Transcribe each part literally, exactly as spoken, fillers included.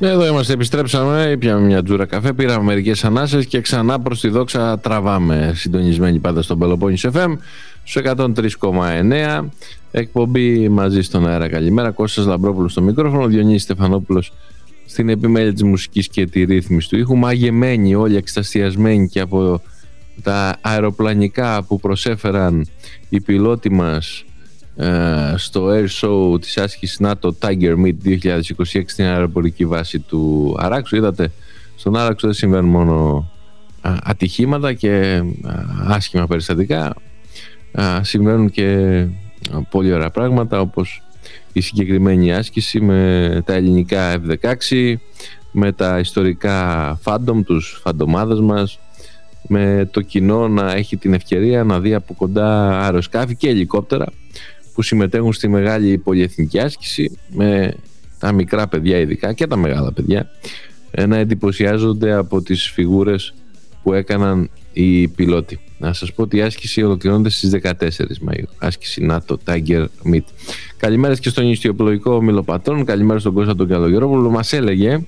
Εδώ είμαστε, επιστρέψαμε, πιάμε μια τζούρα καφέ, πήραμε μερικές ανάσες και ξανά προς τη δόξα τραβάμε. Συντονισμένοι πάντα στον Πελοπόννησο εφ εμ στους εκατόν τρία κόμμα εννέα. Εκπομπή μαζί στον αέρα. Καλημέρα. Κώστας Λαμπρόπουλος στο μικρόφωνο, Διονύσης Στεφανόπουλος στην επιμέλεια της μουσικής και τη ρύθμιση του ήχου. Μαγεμένοι, όλοι εκστασιασμένοι και από τα αεροπλανικά που προσέφεραν οι πιλότοι μας στο Air Show της άσκησης ΝΑΤΟ Tiger Meet δύο χιλιάδες είκοσι έξι στην αεροπορική βάση του Αράξου. Είδατε, στον Άραξο δεν συμβαίνουν μόνο ατυχήματα και άσχημα περιστατικά, συμβαίνουν και πολύ ωραία πράγματα, όπως η συγκεκριμένη άσκηση με τα ελληνικά εφ δεκαέξι, με τα ιστορικά Phantom, τους φαντομάδες μας, με το κοινό να έχει την ευκαιρία να δει από κοντά αεροσκάφη και ελικόπτερα που συμμετέχουν στη μεγάλη πολυεθνική άσκηση, με τα μικρά παιδιά ειδικά και τα μεγάλα παιδιά να εντυπωσιάζονται από τις φιγούρες που έκαναν οι πιλότοι. Να σας πω ότι η άσκηση ολοκληρώνεται στις δεκατέσσερις Μαΐου, άσκηση ΝΑΤΟ Tiger Meet. Καλημέρας και στον ιστιοπλοϊκό Όμιλο Πατρών, καλημέρα στον Κώστα τον Καλογερόπουλο. Μας έλεγε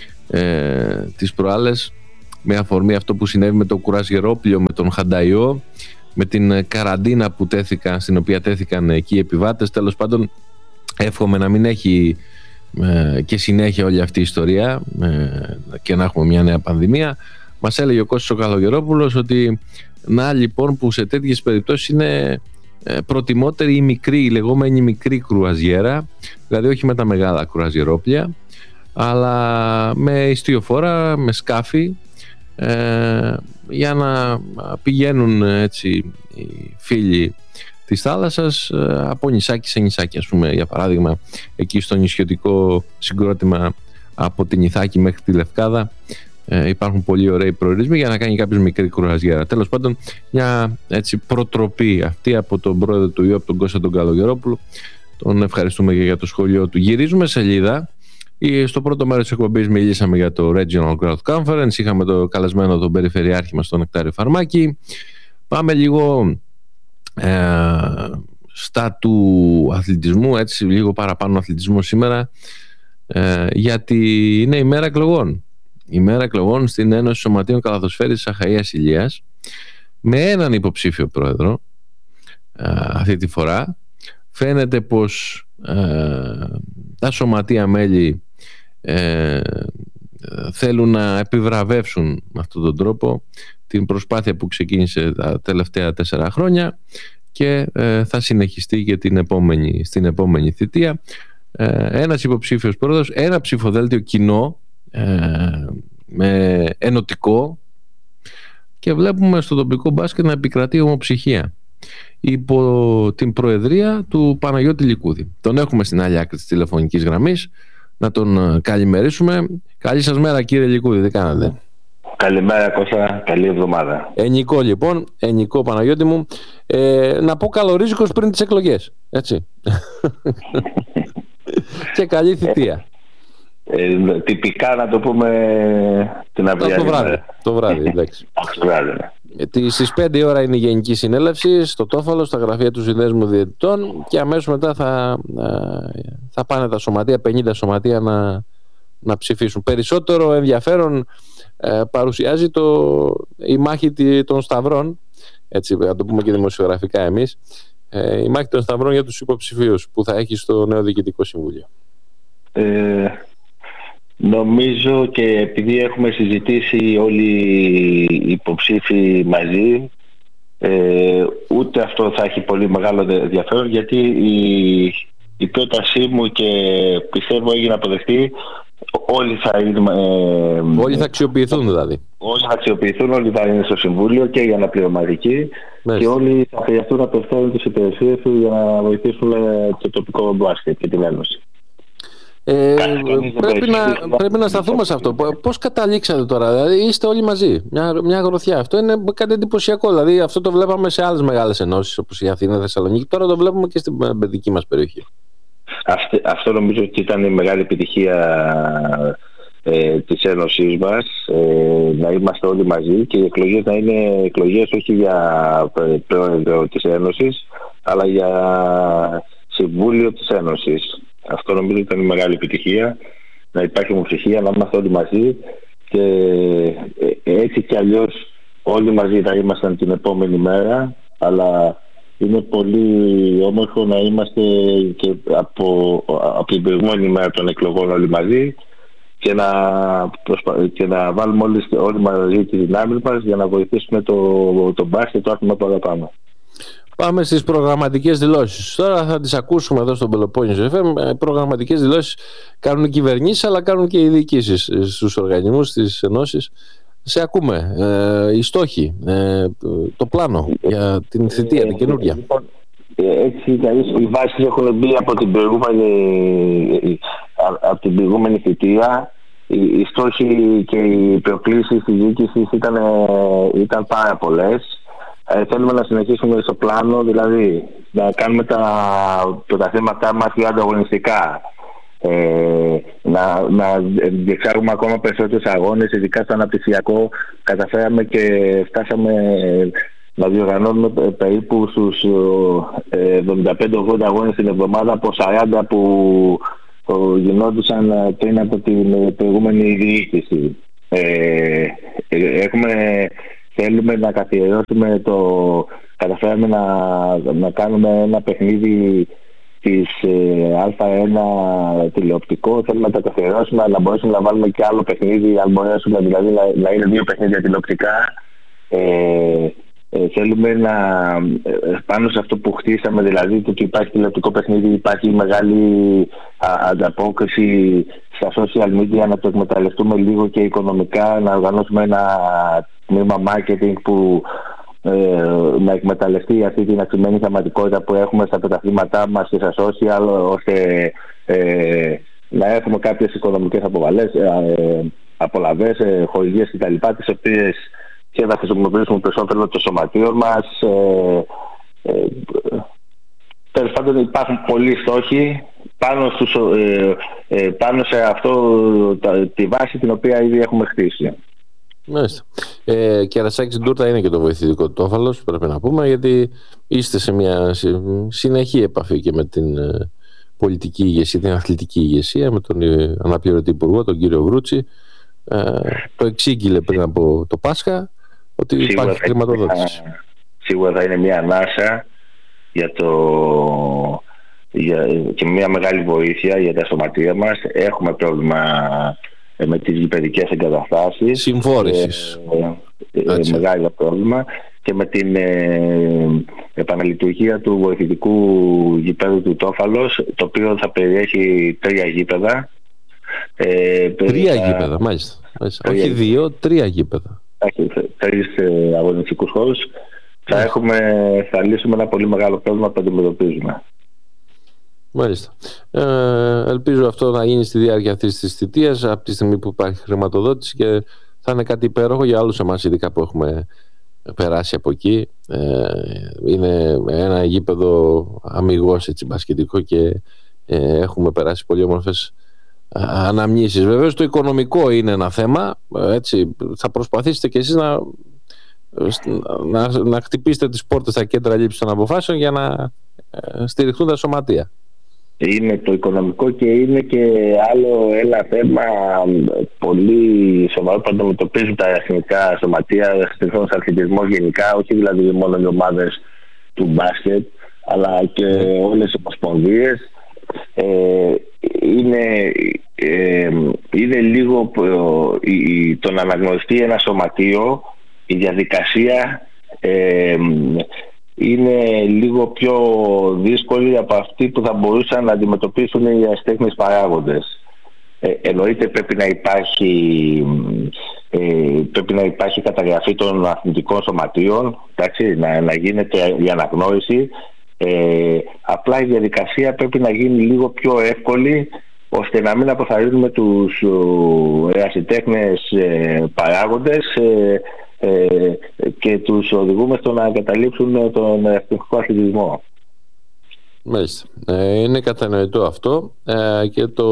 ε, τις προάλλες, με αφορμή αυτό που συνέβη με το κουραζιερόπλιο, με τον Χανταϊό, με την καραντίνα που τέθηκαν, στην οποία τέθηκαν εκεί οι επιβάτες. Τέλος πάντων, εύχομαι να μην έχει ε, και συνέχεια όλη αυτή η ιστορία ε, και να έχουμε μια νέα πανδημία. Μας έλεγε ο Κώστας ο Καλογερόπουλος ότι να λοιπόν που σε τέτοιες περιπτώσεις είναι ε, προτιμότερη η μικρή, η λεγόμενη μικρή κρουαζιέρα, δηλαδή όχι με τα μεγάλα κρουαζιερόπλια, αλλά με ιστιοφόρα, με σκάφη, ε, για να πηγαίνουν έτσι οι φίλοι της θάλασσας από νησάκι σε νησάκι. Ας πούμε, για παράδειγμα, εκεί στο νησιωτικό συγκρότημα από την Ιθάκη μέχρι τη Λευκάδα ε, υπάρχουν πολύ ωραίοι προορισμοί για να κάνει κάποιος μικρή κρουαζιέρα. Τέλος πάντων, μια έτσι προτροπή αυτή από τον πρόεδρο του ΙΟΠ, τον Κώστα τον Καλογερόπουλο. Τον ευχαριστούμε και για το σχόλιο του. Γυρίζουμε σελίδα. Στο πρώτο μέρος της εκπομπής μιλήσαμε για το Regional Growth Conference. Είχαμε το καλεσμένο τον Περιφερειάρχη μας, τον Νεκτάριο Φαρμάκη. Πάμε λίγο ε, στα του αθλητισμού, έτσι λίγο παραπάνω αθλητισμό σήμερα, ε, γιατί είναι η μέρα εκλογών. Η μέρα εκλογών στην Ένωση Σωματείων Καλαθοσφαίρισης Αχαΐας Ηλίας, με έναν υποψήφιο πρόεδρο ε, αυτή τη φορά. Φαίνεται πως ε, τα σωματεία μέλη ε, θέλουν να επιβραβεύσουν με αυτόν τον τρόπο την προσπάθεια που ξεκίνησε τα τελευταία τέσσερα χρόνια και ε, θα συνεχιστεί και την επόμενη, στην επόμενη θητεία. Ε, ένας υποψήφιος πρόεδρος, ένα ψηφοδέλτιο κοινό, ε, με ενωτικό, και βλέπουμε στο τοπικό μπάσκετ να επικρατεί ομοψυχία υπό την προεδρία του Παναγιώτη Λικούδη. Τον έχουμε στην άλλη άκρη της τηλεφωνικής γραμμής. Να τον καλημερίσουμε. Καλή σας μέρα, κύριε Λικούδη, τι κάνατε? Καλημέρα, Κώστα, καλή εβδομάδα. Ενικό λοιπόν, ενικό Παναγιώτη μου. ε, Να πω καλορίζικος πριν τις εκλογές, έτσι. Και καλή θητεία. ε, ε, Τυπικά να το πούμε την αυριανή το βράδυ, το βράδυ, εντάξει. Το βράδυ, ναι. Στις πέντε η ώρα είναι η Γενική Συνέλευση στο Τόφαλο, στα γραφεία του Συνδέσμου Διαιτητών, και αμέσως μετά θα, θα πάνε τα σωματεία, πενήντα σωματεία, να, να ψηφίσουν. Περισσότερο ενδιαφέρον ε, παρουσιάζει το, η μάχη των Σταυρών, έτσι να το πούμε και δημοσιογραφικά εμείς, ε, η μάχη των Σταυρών για τους υποψηφίους που θα έχει στο νέο Διοικητικό Συμβούλιο. Ε... Νομίζω, και επειδή έχουμε συζητήσει όλοι οι υποψήφοι μαζί, ε, ούτε αυτό θα έχει πολύ μεγάλο ενδιαφέρον, γιατί η, η πρότασή μου, και πιστεύω έγινε αποδεκτή, όλοι θα είναι, ε, όλοι θα αξιοποιηθούν δηλαδή. Όλοι θα αξιοποιηθούν, όλοι θα είναι στο Συμβούλιο και για αναπληρωματική, και όλοι θα χρειαστούν να προσφέρουν τις υπηρεσίες του για να βοηθήσουν ε, το τοπικό μπάσκετ και την Ένωση. Ε, πρέπει, να, πρέπει να σταθούμε σε αυτό. Πώς καταλήξατε τώρα, δηλαδή είστε όλοι μαζί, μια, μια γροθιά? Αυτό είναι κάτι εντυπωσιακό. Δηλαδή αυτό το βλέπαμε σε άλλες μεγάλες ενώσεις όπως η Αθήνα, Θεσσαλονίκη, τώρα το βλέπουμε και στην παιδική μας περιοχή. Αυτό, αυτό νομίζω ότι ήταν η μεγάλη επιτυχία ε, της Ένωσης μας, ε, να είμαστε όλοι μαζί και οι εκλογές να είναι εκλογές όχι για πρόεδρο της Ένωσης, αλλά για Συμβούλιο της Ένωσης. Αυτό νομίζω ήταν η μεγάλη επιτυχία. να υπάρχει ομοψυχία, να είμαστε όλοι μαζί και έτσι κι αλλιώς όλοι μαζί θα ήμασταν την επόμενη μέρα, αλλά είναι πολύ όμορφο να είμαστε και από, από την προηγούμενη μέρα των εκλογών όλοι μαζί και να, προσπα... και να βάλουμε όλοι, όλοι μαζί τη δυνάμει μας για να βοηθήσουμε το, το μπάσκετ, το άθλημα παραπάνω. Πάμε στις προγραμματικές δηλώσεις. Τώρα θα τις ακούσουμε εδώ στον Πελοπόννησο εφ εμ. Προγραμματικές δηλώσεις κάνουν οι κυβερνήσεις, αλλά κάνουν και οι διοικήσεις στους οργανισμούς, στις ενώσεις. Σε ακούμε. Ε, οι στόχοι, ε, το πλάνο για την θητεία, την καινούργια. Λοιπόν, έτσι, δηλαδή, οι βάσεις έχουν μπει από την προηγούμενη, από την προηγούμενη θητεία. Οι, οι στόχοι και οι προκλήσεις της διοίκησης ήταν, ήταν πάρα πολλές. Ε, θέλουμε να συνεχίσουμε στο πλάνο, δηλαδή να κάνουμε τα πρωταθλήματά μας πιο ανταγωνιστικά. Ε, να, να διεξάγουμε ακόμα περισσότερους αγώνες, ειδικά στο αναπτυξιακό. Καταφέραμε και φτάσαμε να διοργανώνουμε περίπου στους εβδομήντα πέντε ογδόντα αγώνες την εβδομάδα από σαράντα που γινόντουσαν πριν από την προηγούμενη διοίκηση. Ε, έχουμε, θέλουμε να καθιερώσουμε το... Καταφέραμε να, να κάνουμε ένα παιχνίδι της Α1 τηλεοπτικό. Θέλουμε να τα καθιερώσουμε, να μπορέσουμε να βάλουμε και άλλο παιχνίδι, αν μπορέσουμε δηλαδή να, να είναι δύο παιχνίδια τηλεοπτικά. Ε, ε, θέλουμε να, πάνω σε αυτό που χτίσαμε, δηλαδή το ότι υπάρχει τηλεοπτικό παιχνίδι, υπάρχει μεγάλη α, ανταπόκριση στα social media, να το εκμεταλλευτούμε λίγο και οικονομικά, να οργανώσουμε ένα τμήμα marketing που ε, να εκμεταλλευτεί αυτή την αυξημένη θεματικότητα που έχουμε στα πρωταθλήματά μας και στα social, ώστε ε, να έχουμε κάποιες οικονομικές αποβαλές, ε, απολαβές, ε, χορηγίες κτλ, τις οποίες και θα χρησιμοποιήσουμε περισσότερο το σωματείο μας. Ε, ε, τέλος πάντων υπάρχουν πολλοί στόχοι πάνω, στους, ε, ε, πάνω σε αυτό τα, τη βάση την οποία ήδη έχουμε χτίσει. Μάλιστα. Ε, Κερασάκης Ντούρτα είναι και το βοηθητικό του Τόφαλος, πρέπει να πούμε, γιατί είστε σε μια συνεχή επαφή και με την ε, πολιτική ηγεσία, την αθλητική ηγεσία, με τον ε, αναπληρωτή υπουργό, τον κύριο Βρούτσι. Ε, το εξήγηλε πριν από το Πάσχα ότι σίγουρα υπάρχει χρηματοδότηση. Σίγουρα θα είναι μια ανάσα για το, για, και μια μεγάλη βοήθεια για τα σωματεία μας. Έχουμε πρόβλημα με τις γηπεδικές εγκαταστάσεις. Συμφόρησης. Ε, ε, μεγάλο πρόβλημα. Και με την ε, επαναλειτουργία του βοηθητικού γηπέδου του Τόφαλος, το οποίο θα περιέχει τρία γήπεδα. Ε, τρία θα... γήπεδα, μάλιστα. μάλιστα. Όχι δύο, τρία γήπεδα. Έχει τρεις ε, αγωνιστικούς χώρους. Θα, έχουμε, θα λύσουμε ένα πολύ μεγάλο πρόβλημα που αντιμετωπίζουμε. Μάλιστα. Ε, ελπίζω αυτό να γίνει στη διάρκεια αυτής της θητείας, από τη στιγμή που υπάρχει χρηματοδότηση, και θα είναι κάτι υπέροχο για όλους εμάς, ειδικά που έχουμε περάσει από εκεί. Ε, είναι ένα γήπεδο αμιγώς έτσι μπασκετικό και ε, έχουμε περάσει πολύ όμορφες αναμνήσεις. Βεβαίως το οικονομικό είναι ένα θέμα, έτσι, θα προσπαθήσετε κι εσείς να, να, να χτυπήσετε τις πόρτες στα κέντρα λήψης των αποφάσεων για να στηριχθούν τα σωματεία. Είναι το οικονομικό και είναι και άλλο ένα θέμα πολύ σοβαρό που αντιμετωπίζουν τα εθνικά σωματεία, στον αθλητισμό γενικά, όχι δηλαδή μόνο οι ομάδες του μπάσκετ, αλλά και όλες οι ομοσπονδίες. Ε, είναι, ε, είναι λίγο ε, το να αναγνωριστεί ένα σωματείο, η διαδικασία ε, είναι λίγο πιο δύσκολη από αυτή που θα μπορούσαν να αντιμετωπίσουν οι ασθένειες παράγοντες. Ε, εννοείται πρέπει να υπάρχει ε, πρέπει να υπάρχει καταγραφή των αθλητικών σωματείων, εντάξει, να, να γίνεται η αναγνώριση. Ε, απλά η διαδικασία πρέπει να γίνει λίγο πιο εύκολη, ώστε να μην αποθαρρύνουμε τους ερασιτέχνες ε, παράγοντες ε, ε, και τους οδηγούμε στο να εγκαταλείψουν τον εθνικό αθλητισμό. Μάλιστα. Ε, είναι κατανοητό αυτό ε, και το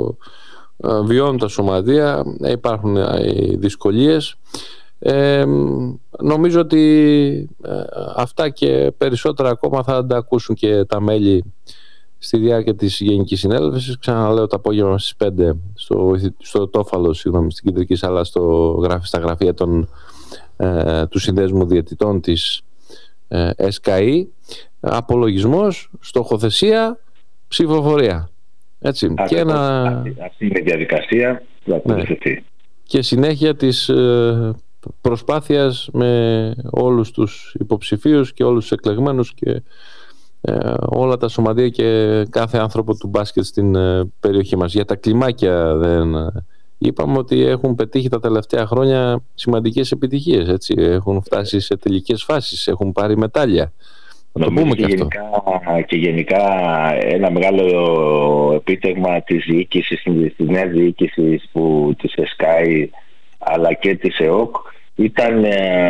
ε, βιώνουν τα σωματεία, ε, υπάρχουν ε, δυσκολίες. Ε, νομίζω ότι ε, αυτά και περισσότερα ακόμα θα τα ακούσουν και τα μέλη στη διάρκεια της Γενικής Συνέλευσης. Ξαναλέω, το απόγευμα στις πέντε στο, στο Τόφαλο, συγγνώμη, στην Κεντρική Σάλα, στο, στα γραφεία των, ε, του Συνδέσμου Διαιτητών της ε, ΕΣΚΑΗ. Απολογισμός, στοχοθεσία, ψηφοφορία. Έτσι. Αυτή, και ένα... αυτή είναι η διαδικασία που θα ακολουθηθεί. Ναι. Και συνέχεια της ε, προσπάθειας με όλους τους υποψηφίους και όλους τους εκλεγμένους και ε, όλα τα σωματεία και κάθε άνθρωπο του μπάσκετ στην ε, περιοχή μας. Για τα κλιμάκια δεν είπαμε ότι έχουν πετύχει τα τελευταία χρόνια σημαντικές επιτυχίες, έτσι. Έχουν φτάσει σε τελικές φάσεις, έχουν πάρει μετάλλια. Να το πούμε και, και, γενικά, και γενικά ένα μεγάλο επίτευγμα της διοίκησης, της νέας διοίκησης που, της ΕΣΚΑΗ αλλά και της ΕΟΚ ήταν,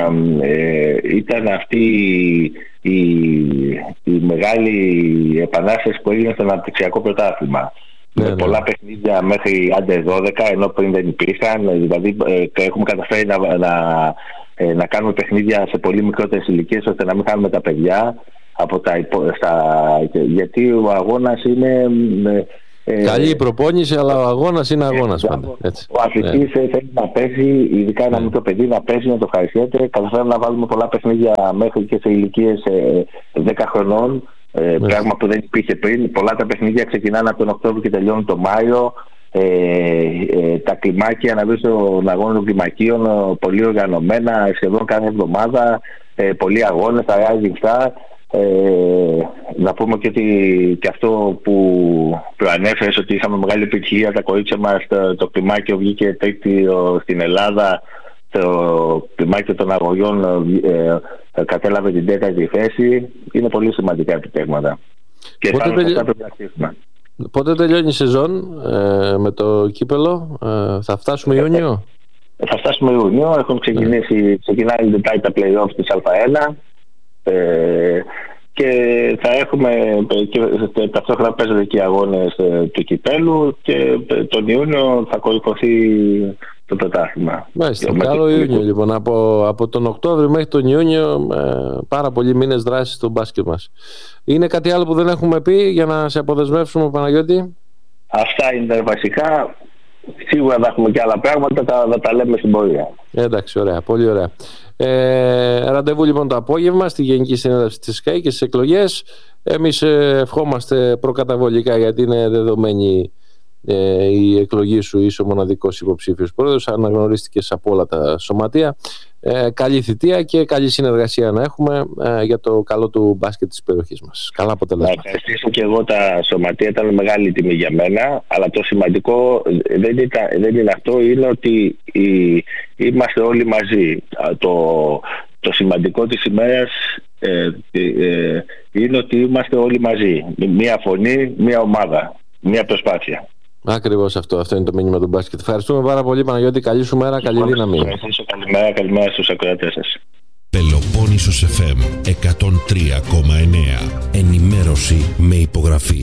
ε, ήταν αυτή η, η μεγάλη επανάσταση που έγινε στο αναπτυξιακό πρωτάθλημα. Ναι, με ναι. πολλά παιχνίδια μέχρι άντε δώδεκα, ενώ πριν δεν υπήρχαν. Δηλαδή ε, έχουμε καταφέρει να, να, ε, να κάνουμε παιχνίδια σε πολύ μικρότερες ηλικίες, ώστε να μην χάνουμε τα παιδιά από τα, στα, γιατί ο αγώνας είναι ε, καλή η προπόνηση, αλλά ο αγώνας είναι αγώνας ε, πάντα. Έτσι. Ο αθλητής ναι. θέλει να παίζει, ειδικά ένα ναι. μικρό παιδί, να παίζει, να το ευχαριστιέται. Καταφέραμε να βάλουμε πολλά παιχνίδια μέχρι και σε ηλικίες ε, δέκα χρονών. Ε, πράγμα που δεν υπήρχε πριν. Πολλά τα παιχνίδια ξεκινάνε από τον Οκτώβριο και τελειώνουν τον Μάιο. Ε, ε, τα κλιμάκια, να βρει τον αγώνα των κλιμακίων πολύ οργανωμένα, σχεδόν κάθε εβδομάδα. Ε, πολλοί αγώνες, τα Rising Star. Ε, να πούμε και, ότι, και αυτό που προανέφερες, ότι είχαμε μεγάλη επιτυχία τα κορίτσια μας. Το, το κλιμάκιο βγήκε τρίτη στην Ελλάδα. Το κλιμάκιο των αγωγιών ε, ε, κατέλαβε την τέταρτη θέση. Είναι πολύ σημαντικά επιτεύγματα. Και πότε, τελει... πότε τελειώνει η σεζόν ε, με το κύπελο, ε, θα φτάσουμε Ιούνιο? Θα φτάσουμε Ιούνιο. Έχουν ξεκινήσει, ναι. ξεκινάει την Τετάρτη τα play-off της Α1 ε, και θα έχουμε και ταυτόχρονα παίζονται και οι αγώνες ε, του κυπέλου και ε, τον Ιούνιο θα κορυφωθεί το πρωτάθλημα. Μάλιστα, καλό Ιούνιο λοιπόν. Από, από τον Οκτώβριο μέχρι τον Ιούνιο ε, πάρα πολλοί μήνες δράσης στο μπάσκετ μας. Είναι κάτι άλλο που δεν έχουμε πει για να σε αποδεσμεύσουμε, Παναγιώτη? Αυτά είναι βασικά. Σίγουρα θα έχουμε και άλλα πράγματα, θα, θα τα λέμε στην πορεία. Εντάξει, ωραία, πολύ ωραία. Ε, ραντεβού λοιπόν το απόγευμα στη Γενική Συνέλευση της ΕΣΚΑΗ και στις εκλογές. Εμείς ε, ευχόμαστε προκαταβολικά, γιατί είναι δεδομένη ε, η εκλογή σου, είσαι ο μοναδικός υποψήφιος πρόεδρος, αναγνωρίστηκες από όλα τα σωματεία. Ε, καλή θητεία και καλή συνεργασία να έχουμε ε, για το καλό του μπάσκετ της περιοχής μας. Καλά αποτελέσματα. Να ευχαριστήσω και εγώ τα σωματεία, ήταν μεγάλη τιμή για μένα, αλλά το σημαντικό δεν, ήταν, δεν είναι αυτό, είναι ότι η, είμαστε όλοι μαζί. Το, το σημαντικό της ημέρας ε, ε, είναι ότι είμαστε όλοι μαζί. Μία φωνή, μία ομάδα, μία προσπάθεια. Ακριβώς αυτό, αυτό είναι το μήνυμα του μπάσκετ. Ευχαριστούμε πάρα πολύ, Παναγιώτη. Καλή σου μέρα, καλή δύναμη. Ευχαριστήσω, καλημέρα, καλημέρα στους ακροατές σας. Πελοπόννησος εφ εμ εκατόν τρία κόμμα εννέα. Ενημέρωση με υπογραφή.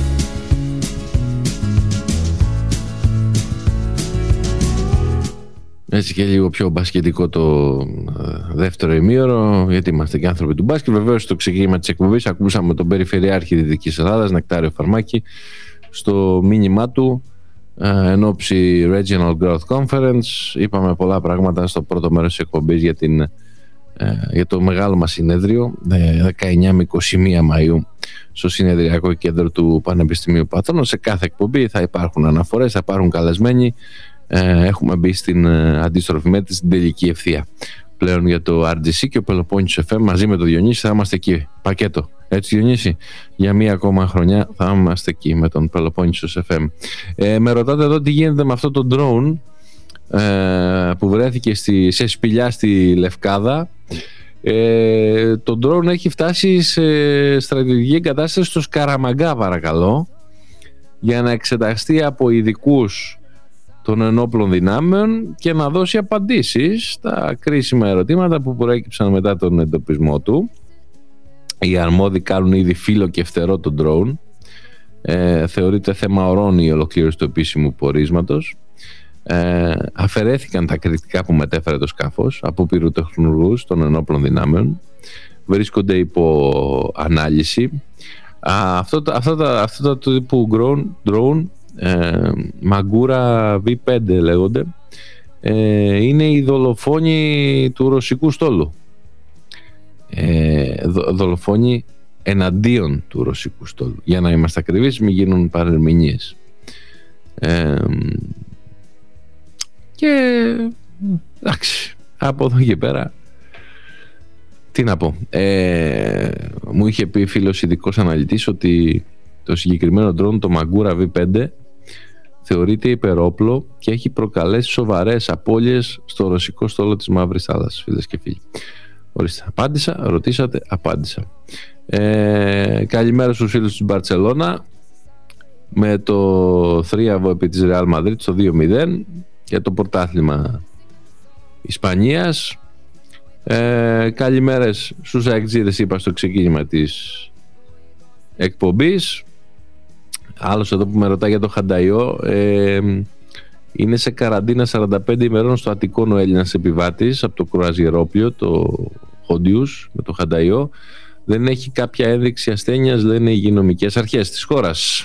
Έτσι και λίγο πιο μπασκετικό το δεύτερο ημίωρο, γιατί είμαστε και άνθρωποι του μπάσκετ. Βεβαίως στο ξεκίνημα της εκπομπής ακούσαμε τον Περιφερειάρχη Δυτικής Ελλάδας, Νεκτάριο Φαρμάκη, στο μήνυμά του εν ώψη Regional Growth Conference. Είπαμε πολλά πράγματα στο πρώτο μέρος της εκπομπής για, την, για το μεγάλο μας συνέδριο δεκαεννιά με είκοσι μία Μαΐου στο Συνεδριακό Κέντρο του Πανεπιστημίου Πατρών. Σε κάθε εκπομπή θα υπάρχουν αναφορές, θα υπάρχουν καλεσμένοι. Έχουμε μπει στην αντίστροφη μέτρηση, στην τελική ευθεία πλέον για το αρ τζι σι, και ο Πελοπόννησος εφ εμ μαζί με το Διονύση θα είμαστε εκεί. Πακέτο. Έτσι, Διονύση, για μία ακόμα χρονιά θα είμαστε εκεί με τον Πελοπόννησος εφ εμ. Ε, με ρωτάτε εδώ τι γίνεται με αυτό το drone ε, που βρέθηκε στη, σε σπηλιά στη Λευκάδα. Ε, το drone έχει φτάσει σε στρατιωτική εγκατάσταση στο Σκαραμαγκά, παρακαλώ, για να εξεταστεί από ειδικούς των ενόπλων δυνάμεων και να δώσει απαντήσεις στα κρίσιμα ερωτήματα που προέκυψαν μετά τον εντοπισμό του. Οι αρμόδιοι κάνουν ήδη φύλλο και φτερό τον drone. Ε, θεωρείται θέμα ωρών η ολοκλήρωση του επίσημου πορίσματος. Ε, αφαιρέθηκαν τα κριτικά που μετέφερε το σκάφος από πυροτεχνουργούς των ενόπλων δυνάμεων. Βρίσκονται υπό ανάλυση. Α, αυτό, αυτό, αυτό το τύπου drone, drone ε, Magura βι πέντε λέγονται, ε, είναι οι δολοφόνοι του ρωσικού στόλου. Ε, δο, δολοφόνοι εναντίον του ρωσικού στόλου, για να είμαστε ακριβείς, μην γίνουν παρερμηνίες. Ε, και εντάξει, από εδώ και πέρα τι να πω. Ε, μου είχε πει φίλος ειδικός αναλυτής ότι το συγκεκριμένο drone, το Magura βι πέντε, θεωρείται υπερόπλο και έχει προκαλέσει σοβαρές απώλειες στο ρωσικό στόλο της Μαύρης Θάλασσας, φίλες και φίλοι. Ορίστε, απάντησα, ρωτήσατε, απάντησα. Ε, καλημέρα στους φίλους της Μπαρτσελώνα, με το θρίαβο επί της Ρεάλ Μαδρίτ στο δύο μηδέν για το πρωτάθλημα Ισπανίας. Ε, καλημέρες στους αεκτζίδες, είπα στο ξεκίνημα της εκπομπής. Άλλος εδώ που με ρωτάει για το Χανταϊό, ε, είναι σε καραντίνα σαράντα πέντε ημερών στο Αττικόν ο Έλληνας επιβάτης από το κρουαζιερόπλιο, το Χόντιους, με το Χανταϊό. Δεν έχει κάποια ένδειξη ασθένειας, λένε οι υγειονομικές αρχές της χώρας.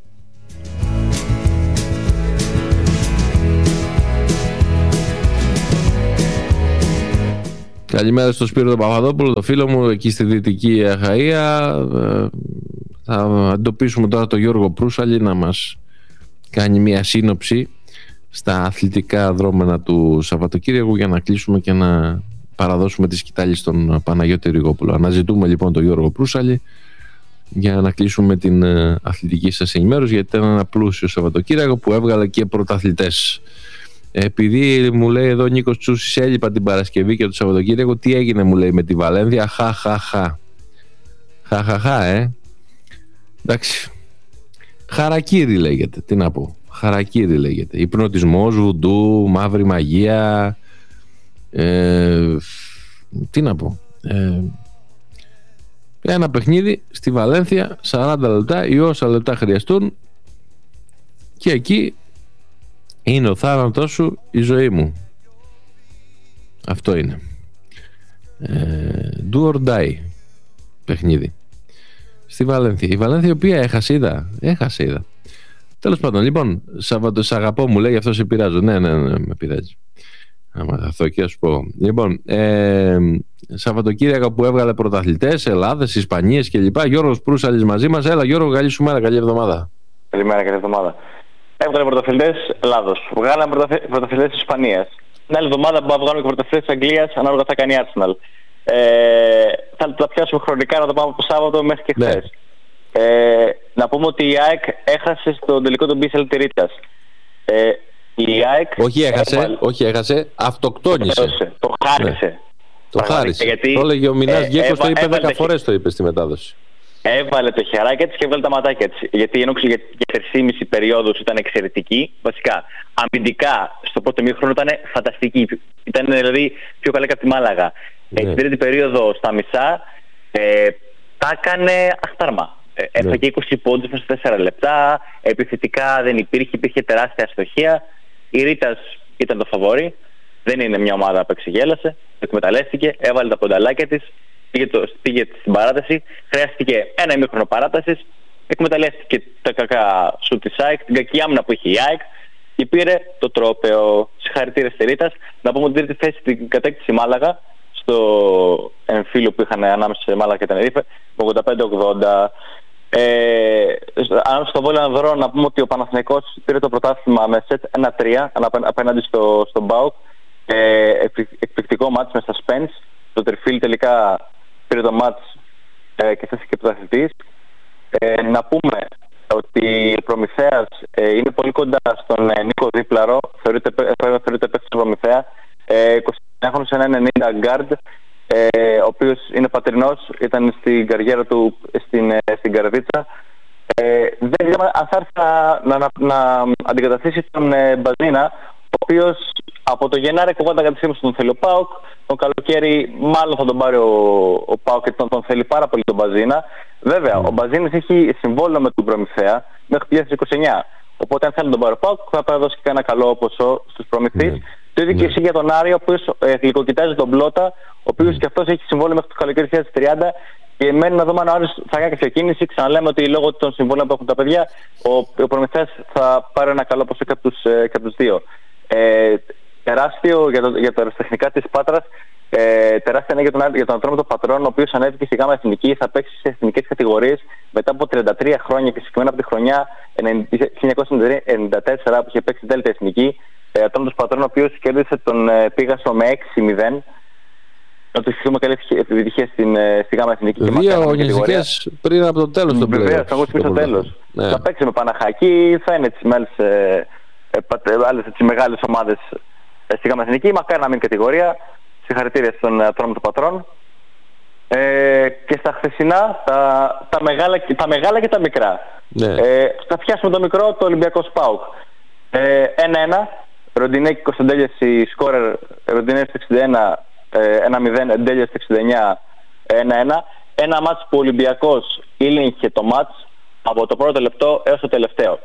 Καλημέρα στο Σπύρο τον Παπαδόπουλο, το φίλο μου εκεί στη Δυτική Αχαΐα. Θα εντοπίσουμε τώρα τον Γιώργο Προύσαλη να μας κάνει μια σύνοψη στα αθλητικά δρόμενα του Σαββατοκύριακου, για να κλείσουμε και να παραδώσουμε τη σκητάλη στον Παναγιώτη Ριγόπουλο. Αναζητούμε λοιπόν τον Γιώργο Προύσαλη για να κλείσουμε την αθλητική σας ενημέρωση, γιατί ήταν ένα πλούσιο Σαββατοκύριακο που έβγαλε και πρωταθλητές. Επειδή μου λέει εδώ ο Νίκος Τσούσης, έλειπα την Παρασκευή και το Σαββατοκύριακο, τι έγινε μου λέει με τη Βαλένθια, χα χα χα χα χα χα ε εντάξει, χαρακύρι λέγεται, τι να πω, χαρακύρι λέγεται, υπνοτισμός, βουντού, μαύρη μαγεία, ε, τι να πω, ε, ένα παιχνίδι στη Βαλένθια, σαράντα λεπτά ή όσα λεπτά χρειαστούν, και εκεί είναι ο θάνατός σου, η ζωή μου. Αυτό είναι. ε, Do or die παιχνίδι στη Βαλένθια. Η Βαλένθια η οποία έχασε, είδα. Έχασε, είδα. Τέλος πάντων, λοιπόν, Σαββατο, σ' αγαπώ μου λέει, γι' αυτό σε πειράζω. Ναι, ναι, ναι, με πειράζει. Άμα αυτό και να σου πω. Λοιπόν, ε, Σαββατοκύριακο που έβγαλε πρωταθλητές, Ελλάδες, Ισπανίες κλπ. Γιώργος Προύσαλης μαζί μας. Έλα Γιώργο, καλή σου μέρα, καλή εβδομάδα. Καλημέρα, καλή εβδομάδα. Έβγαλε πρωταθλητές Ελλάδος. Βγάλαμε πρωταθλητές Ισπανίας. Την άλλη εβδομάδα που θα βγάλουμε και πρωταθλητές Αγγλίας, ανάλογα θα κάνει η Arsenal. Ε, θα τα πιάσουμε χρονικά, να το πάμε από το Σάββατο μέχρι και χθες. Ναι. Ε, να πούμε ότι η ΑΕΚ έχασε στο τελικό των Μπίσελ Τιρίτας. Ε, η ΑΕΚ όχι έχασε, έβαλε... όχι έχασε, αυτοκτόνησε. Το, το χάρισε. Ναι. Το χάρισε. Γιατί, το έλεγε ο Μινάς ε, Γκέκος, το είπε δέκα φορές, το είπε στη μετάδοση. Έβαλε το χεράκι της και έβαλε τα ματάκια της. Γιατί η ενόξη για τρεις και μισή περίοδους ήταν εξαιρετική. Βασικά, αμυντικά στο πρώτο μήχρονο ήταν φανταστική. Ήταν δηλαδή πιο καλή και από τη Μάλαγα. Ναι. Στην τρίτη περίοδο στα μισά ε, τα έκανε αχτάρμα. Ε, έφαγε ναι. είκοσι πόντους μέσα σε τέσσερα λεπτά. Επιθετικά δεν υπήρχε, υπήρχε τεράστια αστοχία. Η Ρίτας ήταν το φαβόρι. Δεν είναι μια ομάδα που εξεγέλασε. Το εκμεταλλεύτηκε, έβαλε τα πονταλάκια της. Πήγε, το, πήγε στην παράταση, χρειάστηκε ένα ημίχρονο παράτασης, εκμεταλλεύτηκε τα κακά σου της ΑΕΚ, την κακή άμυνα που είχε η ΑΕΚ και πήρε το τρόπαιο. Συγχαρητήρια στη Ρίτας. Να πούμε ότι την τρίτη θέση την κατέκτησε η Μάλαγα στο εμφύλιο που είχαν ανάμεσα σε Μάλαγα και Τενερίφε, ογδόντα πέντε ογδόντα. Ε, ανάμεσα στο Βόλιο Ανδρών, να πούμε ότι ο Παναθηναϊκός πήρε το πρωτάθλημα με σετ ένα τρία απέναντι στο, στον ΠΑΟΚ. Ε, εκπληκτικό μάτς με suspense. Το Τριφύλι τελικά πήρε το μάτς ε, και θέθηκε πρωταθλητής. Ε, να πούμε ότι ο Προμηθέας ε, είναι πολύ κοντά στον ε, Νίκο Δίπλαρο, θεωρείται, θεωρείται παίκτης του Προμηθέα, ε, είκοσι εννέα χρόνος, ένα ενενήντα γκάρντ, ε, ο οποίος είναι πατρινός, ήταν στην καριέρα του στην, ε, στην Καρδίτσα. Ε, δεν ξέρουμε αν θα έρθει να, να, να αντικαταστήσει τον ε, Μπαζίνα, ο οποίος από το Γενάρη κοβάτα κατά τη σήμωση τον θέλει ο ΠΑΟΚ. Το καλοκαίρι μάλλον θα τον πάρει ο, ο ΠΑΟΚ και τον, τον θέλει πάρα πολύ τον Μπαζίνα. Βέβαια, mm. ο Μπαζίνης έχει συμβόλαιο με τον Προμηθέα μέχρι το δύο χιλιάδες είκοσι εννιά. Οπότε αν θέλει τον πάρει ο ΠΑΟΚ θα παραδώσει και ένα καλό ποσό στους προμηθείς. Mm. Το ίδιο Ναι. και εσύ για τον Άρη, ο οποίος ε, γλυκοκοιτάζει τον Πλότα, ο οποίος Mm. και αυτός έχει συμβόλαιο μέχρι το καλοκαίρι δύο χιλιάδες τριάντα. Και μένει να δούμε αν ο Άρης θα κάνει κάποια κίνηση. Ξαναλέμε ότι λόγω των συμβόλαιων που έχουν τα παιδιά, ο, ο Προμηθέας θα πάρει ένα καλό ποσό και από τους, ε, και από τους δύο. Ε, τεράστιο για, το, για τα αεροτεχνικά της Πάτρας. Ε, τεράστια είναι για τον, για τον Ατρόμητο Πατρών, ο οποίος ανέβηκε στη ΓΑΜΑ Εθνική, θα παίξει σε εθνικές κατηγορίες μετά από τριάντα τρία χρόνια και συγκεκριμένα από τη χρονιά χίλια εννιακόσια ενενήντα τέσσερα που είχε παίξει Δέλτα Εθνική. Ε, Ατρόμητος Πατρών, ο οποίος κέρδισε τον ε, Πίγασο με έξι μηδέν. Να του ευχηθούμε καλή επιτυχία στην, στη ΓΑΜΑ Εθνική. Δύο αγωνιστικές πριν από το τέλος του Βεβαίως, θα αγωνιστικές στο τέλος. Ναι. Θα παίξει με Παναχαϊκή, θα είναι τις άλλες, ε, ε, άλλες τις μεγάλες ομάδες ε, στη ΓΑΜΑ Εθνική. Μακάρι να μείνει κατηγορία. Συγχαρητήρια στον Ατρόμητο Πατρών. Ε, και στα χθεσινά, τα, τα, μεγάλα, τα μεγάλα και τα μικρά. Ναι. Ε, θα πιάσουμε το μικρό, το Ολυμπιακό ΣΠΑΟΚ. Ε, ένα ένα. Ροντινέκη Κωνσταντέλιας η σκόρερ. Ροντινέκη στο εξήντα ένα. ένα μηδέν, Εντέλια στο εξήντα εννιά, ένα ένα. Ένα μάτς που ο Ολυμπιακός ήλεγχε το μάτς από το πρώτο λεπτό έως το τελευταίο.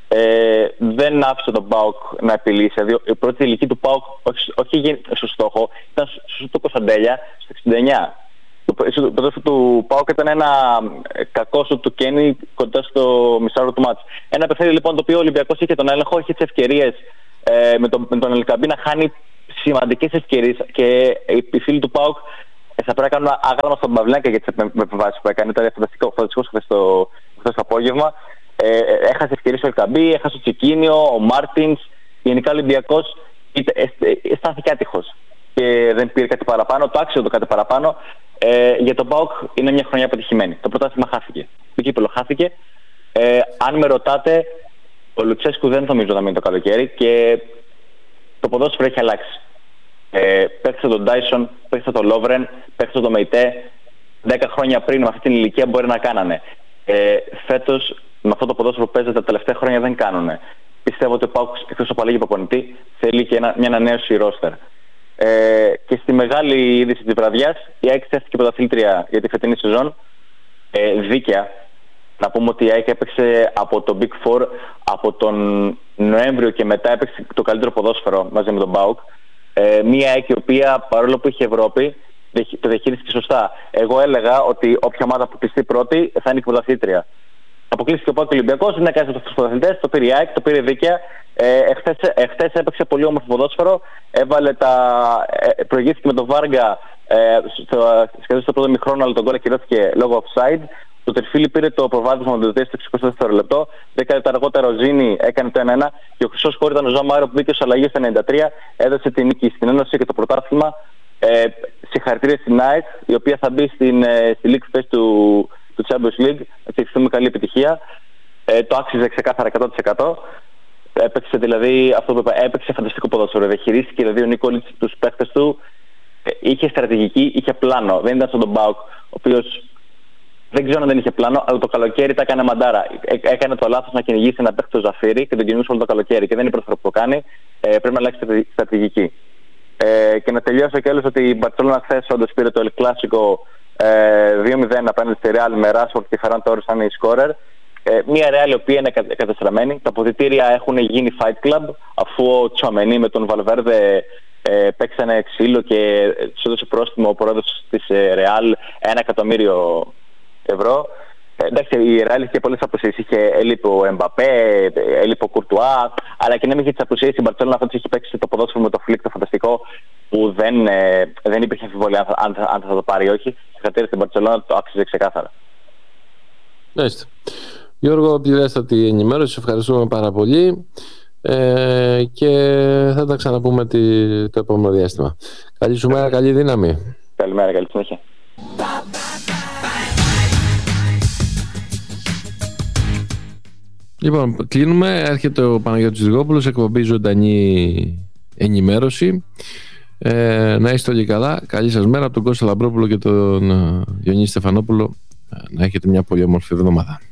Ε, δεν άφησε τον ΠΑΟΚ να επιλύσει. Δηλαδή, η πρώτη ηλική του ΠΑΟΚ όχι, όχι στο στόχο, ήταν στο Κωνσταντέλια στο εξήντα εννιά. Το πρωτόφυλλο του ΠΑΟΚ ήταν ένα κακό σου του Κένι κοντά στο μισάωρο του μάτς. Ένα παιχνίδι λοιπόν το οποίο ο Ολυμπιακός είχε τον έλεγχο, είχε τις ευκαιρίες ε, με, τον, με τον Ελκαμπή να χάνει σημαντικές ευκαιρίες και οι φίλοι του ΠΑΟΚ θα πρέπει να κάνουν άγαλμα στον Παυλέκα για τις επεμβάσεις που έκανε. Ήταν φανταστικό χθες το, το απόγευμα. Ε, έχασε ευκαιρίες ο Ελκαμπή, έχασε ο Τσικίνιο, ο Μάρτινς. Γενικά ο Ολυμπιακός αισθάνθηκε άτυχος και δεν πήρε κάτι παραπάνω. Το άξιο το κάτι παραπάνω. Ε, για τον ΠΑΟΚ είναι μια χρονιά αποτυχημένη. Το πρωτάθλημα χάθηκε. Το κύπελλο χάθηκε. Ε, αν με ρωτάτε, ο Λουτσέσκου δεν νομίζω να μείνει το καλοκαίρι και το ποδόσφαιρο έχει αλλάξει. Ε, παίξτε τον Ντάισον, παίξτε τον Λόβρεν, παίξτε τον Μεϊτέ. Δέκα χρόνια πριν με αυτή την ηλικία μπορεί να κάνανε. Ε, φέτος με αυτό το ποδόσφαιρο που παίζεται τα τελευταία χρόνια δεν κάνουνε. Πιστεύω ότι ο ΠΑΟΚ εκτός από αλλαγή προπονητή θέλει και ένα, μια ανανέωση ρόστερ. Ε, και στη μεγάλη είδηση της βραδιάς η ΑΕΚ στέφθηκε πρωταθλήτρια για τη φετινή σεζόν. Ε, δίκαια. Να πούμε ότι η ΑΕΚ έπαιξε από το Big Four από τον Νοέμβριο και μετά έπαιξε το καλύτερο ποδόσφαιρο μαζί με τον ΠΑΟΚ. Ε, μια ΑΕΚ η οποία παρόλο που είχε Ευρώπη το διαχείριστηκε σωστά. Εγώ έλεγα ότι όποια ομάδα που πιστεί πρώτη θα είναι η πρωταθλήτρια. Αποκλείστηκε ο ΠΑΟΚ Ολυμπιακός, δεν έκανε στους πρωταθλητές, το πήρε η ΑΕΚ, το πήρε δίκαια. Ε, εχθές, εχθές έπαιξε πολύ όμορφο ποδόσφαιρο. Έβαλε τα. Ε, προηγήθηκε με τον Βάργα ε, στο, σχεδόν στο πρώτο μηχρόνο, αλλά τον γκολ ακυρώθηκε λόγω offside. Το Τερφίλι πήρε το προβάδισμα με το στο εικοστό δεύτερο λεπτό. Δέκα λεπτά αργότερα ο Ζήνη έκανε το ένα ένα και ο χρυσός χώρος ήταν ο Ζωμάρο που μπήκε ως αλλαγή στο ενενήντα τρία. Έδωσε την νίκη στην Ένωση και το πρωτάθλημα. Ε, συγχαρητήρια στην ΑΕΚ, η οποία θα μπει στην, ε, στη League Phase του, του Champions League. Έτσι, ευχηθούμε καλή επιτυχία. Ε, το άξιζε ξεκάθαρα εκατό τοις εκατό. Έπαιξε δηλαδή αυτό που είπα, έπαιξε φανταστικό ποδόσφαιρο. Διαχειρίστηκε δηλαδή ο Νίκολιτς τους παίκτες του. Ε, είχε στρατηγική, είχε πλάνο. Δεν ήταν στον τον ΠΑΟΚ, ο οποίος δεν ξέρω αν δεν είχε πλάνο, αλλά το καλοκαίρι τα έκανε μαντάρα. Ε, έκανε το λάθος να κυνηγήσει ένα παίκτη στο Ζαφύρι και τον κυνηγούσε όλο το καλοκαίρι. Και δεν είναι η πρώτη φορά που το κάνει. Ε, πρέπει να αλλάξει στρατηγική. Ε, και να τελειώσω κι άλλως ότι η Μπαρτσελόνα χθες όντως πήρε το El Clasico ε, δύο μηδέν απέναντι στη Real με Ράσφορντ και Ferran Torres σαν η σκόρερ. Ε, μια Real η οποία είναι κατεστραμμένη. Τα αποδυτήρια έχουν γίνει Fight Club αφού ο Τσουαμενί με τον Βαλβέρδε ε, παίξανε ξύλο και τους έδωσε πρόστιμο ο πρόεδρος της ε, Real ένα εκατομμύριο ευρώ. Ε, εντάξει, η Real είχε πολλές απουσίες. Είχε έλειπε ο Εμπαπέ, έλειπε ο Κουρτουά, αλλά και να μην είχε τις απουσίες. Η Μπαρτσελόνα φέτος είχε παίξει το ποδόσφαιρο με το Φλικ το φανταστικό που δεν, ε, δεν υπήρχε αμφιβολία αν, αν, αν θα το πάρει ή όχι. Συγχαρητήρια στην Μπαρτσελόνα, το άξιζε ξεκάθαρα. Μάλιστα. Γιώργο, πληρέστατη ενημέρωση, σε ευχαριστούμε πάρα πολύ ε, και θα τα ξαναπούμε τη, το επόμενο διάστημα. Καλή σου μέρα, καλή δύναμη. Καλημέρα, καλή συνέχεια. Λοιπόν, κλείνουμε. Έρχεται ο Παναγιώτης Ζυγόπουλος, εκπομπή Ζωντανή Ενημέρωση. Ε, να είστε όλοι καλά. Καλή σας μέρα από τον Κώστα Λαμπρόπουλο και τον Διονύση Στεφανόπουλο. Να έχετε μια πολύ όμορφη εβδομάδα.